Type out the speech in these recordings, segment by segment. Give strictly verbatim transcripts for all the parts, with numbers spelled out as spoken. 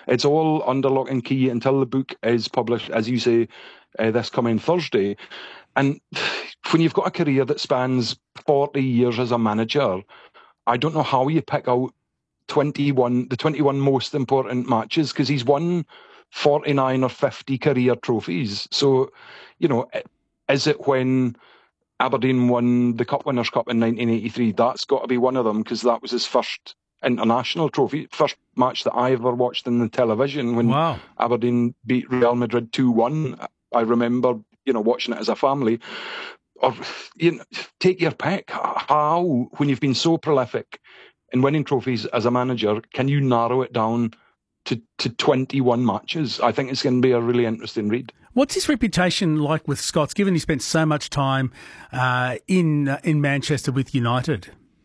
it's all under lock and key until the book is published, as you say, uh, this coming Thursday. And when you've got a career that spans forty years as a manager, I don't know how you pick out twenty-one, the twenty-one most important matches, because he's won forty-nine or fifty career trophies. So, you know, is it when Aberdeen won the Cup Winners' Cup in nineteen eighty-three? That's got to be one of them, because that was his first international trophy, first match that I ever watched in the television when wow. Aberdeen beat Real Madrid two one. I remember, you know, watching it as a family. Or, you know, take your pick. How, when you've been so prolific in winning trophies as a manager, can you narrow it down to, to twenty-one matches? I think it's going to be a really interesting read. What's his reputation like with Scots, given he spent so much time uh, in uh, in Manchester with United?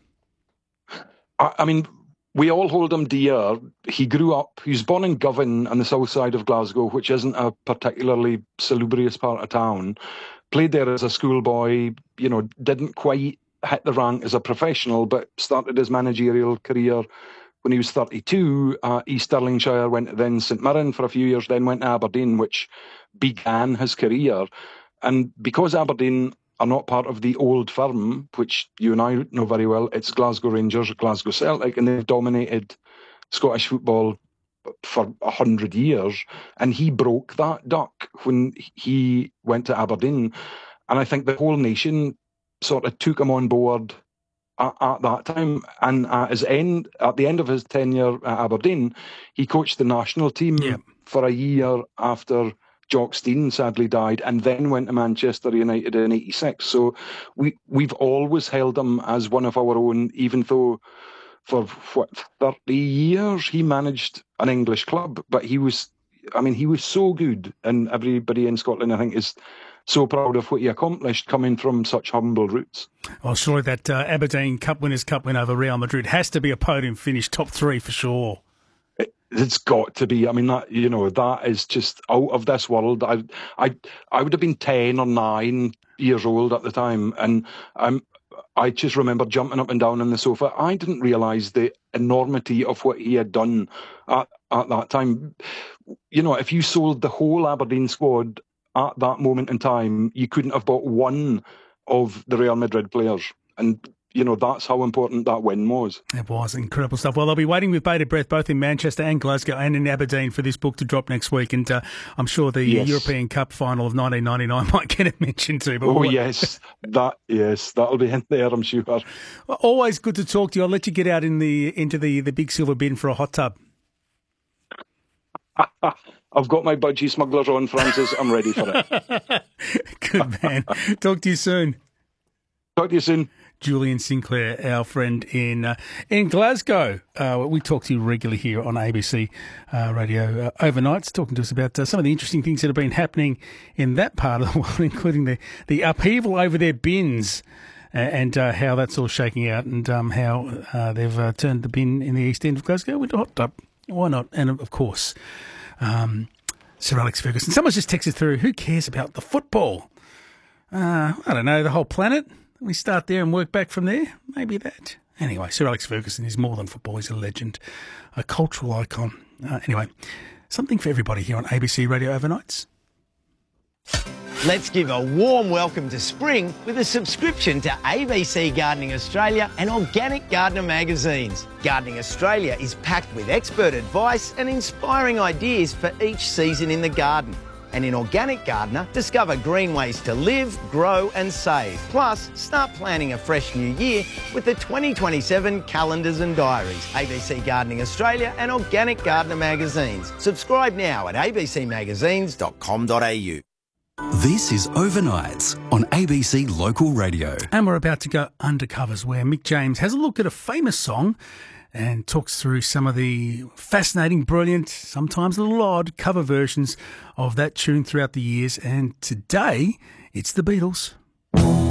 I, I mean, we all hold him dear. He grew up, he was born in Govan on the south side of Glasgow, which isn't a particularly salubrious part of town. Played there as a schoolboy, you know, didn't quite hit the rank as a professional, but started his managerial career when he was thirty-two. Uh, East Stirlingshire, went to then St Mirren for a few years, then went to Aberdeen, which began his career. And because Aberdeen are not part of the old firm, which you and I know very well, it's Glasgow Rangers, Glasgow Celtic, and they've dominated Scottish football for a hundred years. And he broke that duck when he went to Aberdeen. And I think the whole nation sort of took him on board at, at that time. And at his end, at the end of his tenure at Aberdeen, he coached the national team yep. for a year after Jock Stein sadly died, and then went to Manchester United in eighty-six. So we, we've always held him as one of our own, even though for what, thirty years he managed an English club. But he was, I mean, he was so good, and everybody in Scotland, I think, is so proud of what he accomplished coming from such humble roots. Well, surely that uh, Aberdeen Cup Winners' Cup win over Real Madrid has to be a podium finish, top three for sure. It's got to be. I mean, that, you know, that is just out of this world. I, I, I would have been ten or nine years old at the time, and I'm, I just remember jumping up and down on the sofa. I didn't realise the enormity of what he had done at, at that time. You know, if you sold the whole Aberdeen squad at that moment in time, you couldn't have bought one of the Real Madrid players. And you know, that's how important that win was. It was incredible stuff. Well, they'll be waiting with bated breath both in Manchester and Glasgow and in Aberdeen for this book to drop next week. And uh, I'm sure the yes. European Cup final of nineteen ninety-nine might get a mention too. But oh, we'll... yes. that Yes, that'll be in there, I'm sure. Well, always good to talk to you. I'll let you get out in the into the, the big silver bin for a hot tub. I've got my budgie smugglers on, Francis. I'm ready for it. Good man. Talk to you soon. Talk to you soon. Julian Sinclair, our friend in uh, in Glasgow. Uh, we talk to you regularly here on A B C uh, Radio uh, overnights, talking to us about uh, some of the interesting things that have been happening in that part of the world, including the, the upheaval over their bins uh, and uh, how that's all shaking out, and um, how uh, they've uh, turned the bin in the east end of Glasgow into a hot tub. Why not? And, of course, um, Sir Alex Ferguson. Someone's just texted through, who cares about the football? Uh, I don't know, the whole planet? We start there and work back from there. Maybe that. Anyway, Sir Alex Ferguson is more than football. He's a legend, a cultural icon. Uh, anyway, something for everybody here on A B C Radio Overnights. Let's give a warm welcome to spring with a subscription to A B C Gardening Australia and Organic Gardener magazines. Gardening Australia is packed with expert advice and inspiring ideas for each season in the garden. And in Organic Gardener, discover green ways to live, grow and save. Plus, start planning a fresh new year with the twenty twenty-seven calendars and diaries. A B C Gardening Australia and Organic Gardener magazines. Subscribe now at a b c magazines dot com dot a u. This is Overnights on A B C Local Radio. And we're about to go undercovers, where Mick James has a look at a famous song and talks through some of the fascinating, brilliant, sometimes a little odd cover versions of that tune throughout the years. And today, it's the Beatles.